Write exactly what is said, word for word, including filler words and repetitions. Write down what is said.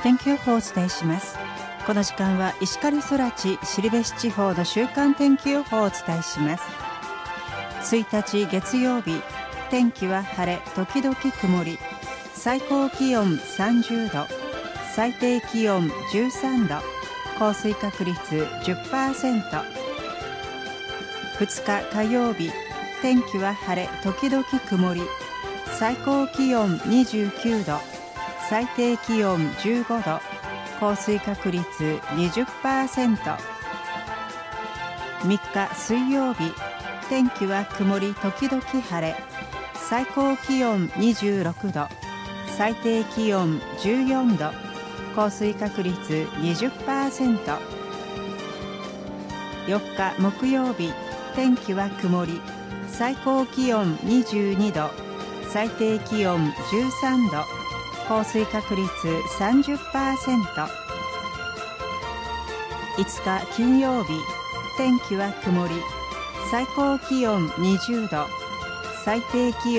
天気予報をお伝えします。この時間は石狩空知後志地方の週間天気予報をお伝えします。ついたち月曜日、天気は晴れ時々曇り、最高気温さんじゅうど、最低気温じゅうさんど、降水確率 じゅっパーセント。 ふつか火曜日、天気は晴れ時々曇り、最高気温にじゅうきゅうど、最低気温じゅうごど、降水確率 にじゅっパーセント。 みっか水曜日、天気は曇り時々晴れ、最高気温にじゅうろくど、最低気温じゅうよんど、降水確率 にじゅっパーセント。 よっか木曜日、天気は曇り、最高気温にじゅうにど、最低気温じゅうさんど、降水確率 さんじゅっパーセント。 いつか金曜日、天気は曇り、最高気温にじゅうど、最低気温